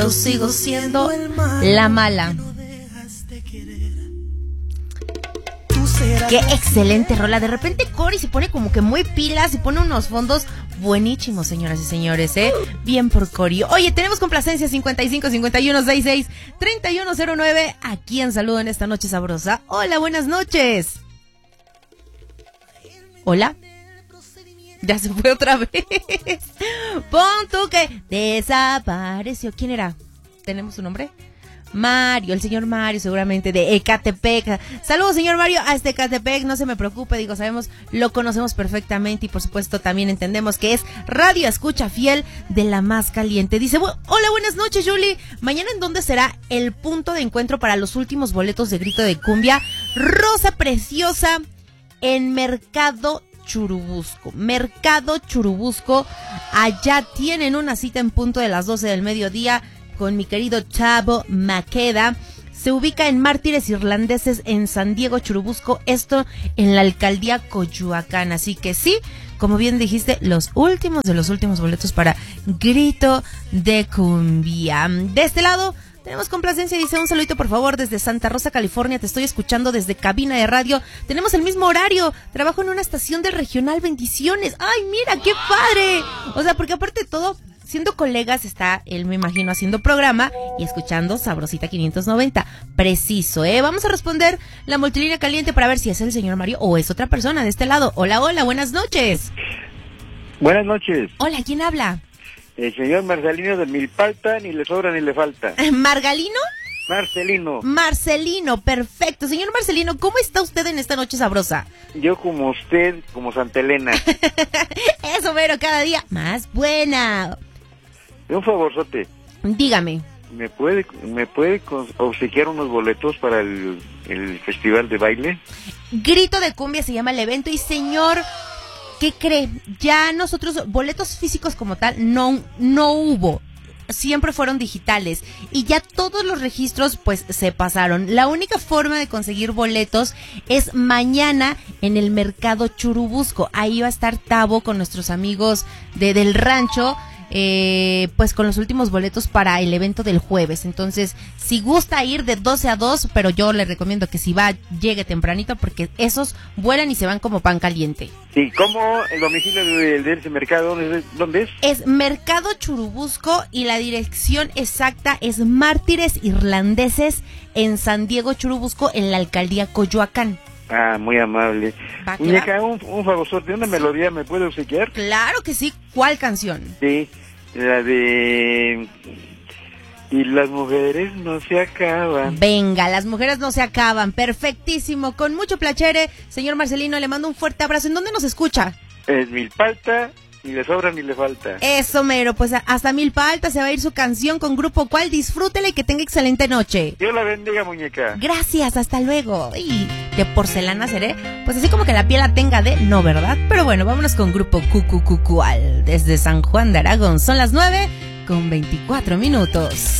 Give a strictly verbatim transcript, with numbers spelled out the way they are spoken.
Yo sigo siendo la mala. Qué excelente rola. De repente Cory se pone como que muy pilas y pone unos fondos buenísimos, señoras y señores, ¿eh? Bien por Cory. Oye, tenemos complacencia cincuenta y cinco, cincuenta y uno, sesenta y seis, treinta y uno cero nueve. ¿A quién saludo en esta noche sabrosa? Hola, buenas noches. Hola. Ya se fue otra vez. Pon tú que desapareció. ¿Quién era? ¿Tenemos su nombre? Mario, el señor Mario, seguramente, de Ecatepec. Saludos, señor Mario, a este Ecatepec, no se me preocupe, digo, sabemos, lo conocemos perfectamente y por supuesto también entendemos que es radio escucha fiel de la más caliente. Dice, hola, buenas noches, Julie. Mañana, ¿en dónde será el punto de encuentro para los últimos boletos de Grito de Cumbia? Rosa Preciosa, en Mercado Churubusco. Mercado Churubusco, allá tienen una cita en punto de las doce del mediodía con mi querido Chavo Maqueda. Se ubica en Mártires Irlandeses en San Diego, Churubusco, esto en la alcaldía Coyoacán. Así que sí, como bien dijiste, los últimos de los últimos boletos para Grito de Cumbia. De este lado tenemos complacencia, dice, un saludito por favor desde Santa Rosa, California, te estoy escuchando desde cabina de radio, tenemos el mismo horario, trabajo en una estación del regional, bendiciones. Ay, mira, qué padre. O sea, porque aparte de todo, siendo colegas, está él, me imagino, haciendo programa y escuchando Sabrosita quinientos noventa. Preciso, ¿eh? Vamos a responder la multilínea caliente para ver si es el señor Mario o es otra persona de este lado. Hola, hola, buenas noches. Buenas noches. Hola, ¿quién habla? El señor Marcelino de Milpalta, ni le sobra ni le falta. ¿Margalino? Marcelino. Marcelino, perfecto. Señor Marcelino, ¿cómo está usted en esta noche sabrosa? Yo como usted, como Santa Elena. Eso, pero cada día más buena. Un favorzote. Dígame. ¿Me puede me puede obsequiar unos boletos para el, el festival de baile? Grito de Cumbia se llama el evento y señor, ¿qué cree? Ya nosotros, boletos físicos como tal, no, no hubo. Siempre fueron digitales y ya todos los registros pues se pasaron. La única forma de conseguir boletos es mañana en el Mercado Churubusco. Ahí va a estar Tavo con nuestros amigos de del rancho, eh, pues con los últimos boletos para el evento del jueves. Entonces, si gusta ir de doce a dos, pero yo le recomiendo que si va, llegue tempranito porque esos vuelan y se van como pan caliente. ¿Y cómo el domicilio de, de ese mercado? ¿Dónde es? Es Mercado Churubusco y la dirección exacta es Mártires Irlandeses en San Diego, Churubusco, en la alcaldía Coyoacán. Ah, muy amable. Muñeca, un, un favorzote, ¿una melodía me puede obsequiar? Claro que sí. ¿Cuál canción? Sí, la de... Y las mujeres no se acaban. Venga, las mujeres no se acaban. Perfectísimo. Con mucho placer, señor Marcelino, le mando un fuerte abrazo. ¿En dónde nos escucha? Es Milpalta, ni le sobra ni le falta. Eso, mero. Pues hasta Milpalta se va a ir su canción con Grupo Cual. Disfrútela y que tenga excelente noche. Dios la bendiga, muñeca. Gracias, hasta luego. Y de porcelana seré. Pues así como que la piel la tenga de... No, ¿verdad? Pero bueno, vámonos con Grupo Cual desde San Juan de Aragón. Son las nueve con veinticuatro minutos.